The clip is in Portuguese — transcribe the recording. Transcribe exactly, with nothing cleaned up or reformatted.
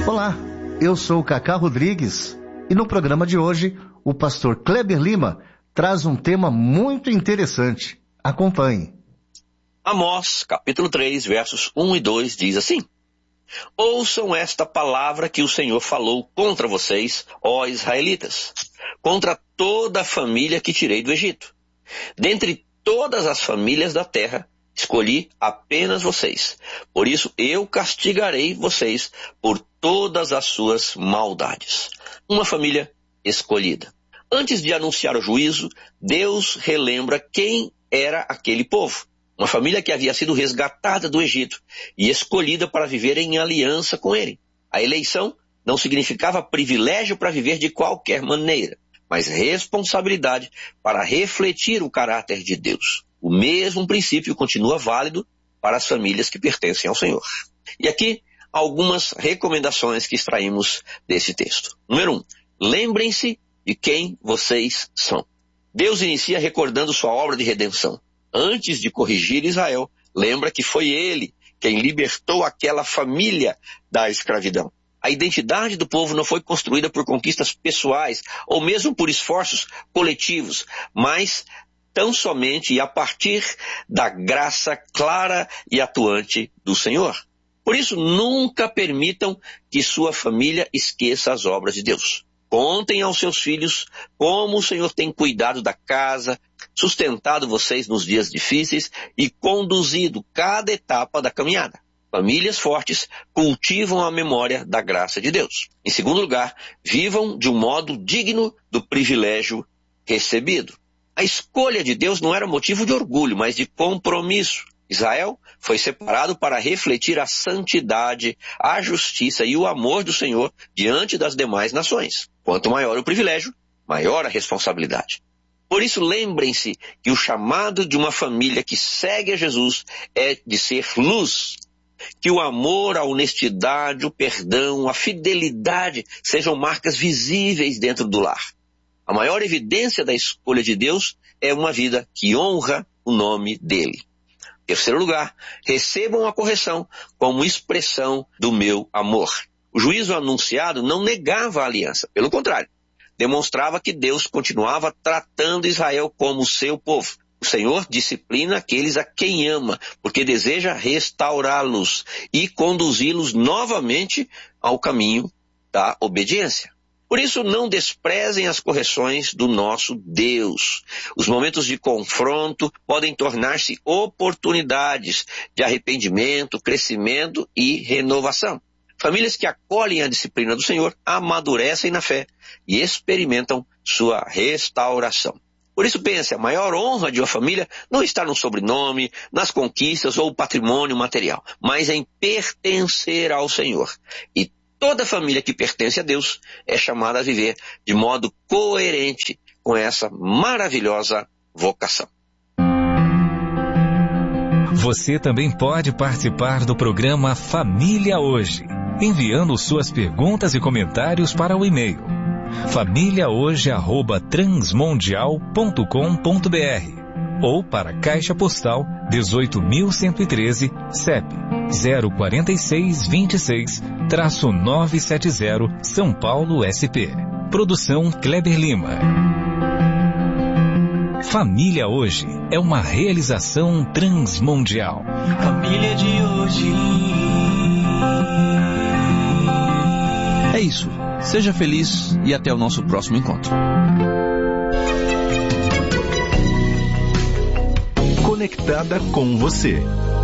Olá, eu sou o Cacá Rodrigues e no programa de hoje o pastor Kleber Lima traz um tema muito interessante. Acompanhe. Amós, capítulo três, versos um e dois, diz assim: Ouçam esta palavra que o Senhor falou contra vocês, ó israelitas, contra toda a família que tirei do Egito. Dentre todas as famílias da terra, escolhi apenas vocês. Por isso eu castigarei vocês por todas as suas maldades. Uma família escolhida. Antes de anunciar o juízo, Deus relembra quem era aquele povo. Uma família que havia sido resgatada do Egito e escolhida para viver em aliança com ele. A eleição não significava privilégio para viver de qualquer maneira, mas responsabilidade para refletir o caráter de Deus. O mesmo princípio continua válido para as famílias que pertencem ao Senhor. E aqui, algumas recomendações que extraímos desse texto. Número um, lembrem-se de quem vocês são. Deus inicia recordando sua obra de redenção. Antes de corrigir Israel, lembra que foi ele quem libertou aquela família da escravidão. A identidade do povo não foi construída por conquistas pessoais ou mesmo por esforços coletivos, mas tão somente e a partir da graça clara e atuante do Senhor. Por isso, nunca permitam que sua família esqueça as obras de Deus. Contem aos seus filhos como o Senhor tem cuidado da casa, sustentado vocês nos dias difíceis e conduzido cada etapa da caminhada. Famílias fortes cultivam a memória da graça de Deus. Em segundo lugar, vivam de um modo digno do privilégio recebido. A escolha de Deus não era motivo de orgulho, mas de compromisso. Israel foi separado para refletir a santidade, a justiça e o amor do Senhor diante das demais nações. Quanto maior o privilégio, maior a responsabilidade. Por isso, lembrem-se que o chamado de uma família que segue a Jesus é de ser luz. Que o amor, a honestidade, o perdão, a fidelidade sejam marcas visíveis dentro do lar. A maior evidência da escolha de Deus é uma vida que honra o nome dele. Em terceiro lugar, recebam a correção como expressão do meu amor. O juízo anunciado não negava a aliança, pelo contrário, demonstrava que Deus continuava tratando Israel como seu povo. O Senhor disciplina aqueles a quem ama, porque deseja restaurá-los e conduzi-los novamente ao caminho da obediência. Por isso, não desprezem as correções do nosso Deus. Os momentos de confronto podem tornar-se oportunidades de arrependimento, crescimento e renovação. Famílias que acolhem a disciplina do Senhor amadurecem na fé e experimentam sua restauração. Por isso pense, a maior honra de uma família não está no sobrenome, nas conquistas ou patrimônio material, mas em pertencer ao Senhor. E toda família que pertence a Deus é chamada a viver de modo coerente com essa maravilhosa vocação. Você também pode participar do programa Família Hoje, enviando suas perguntas e comentários para o e-mail família hoje arroba transmundial ponto com ponto br ou para a Caixa Postal dezoito mil cento e treze, C E P zero quatro seis dois seis, nove sete zero, São Paulo, S P. Produção Kleber Lima. Família Hoje é uma realização transmundial. Família de hoje. É isso. Seja feliz e até o nosso próximo encontro. Conectada com você.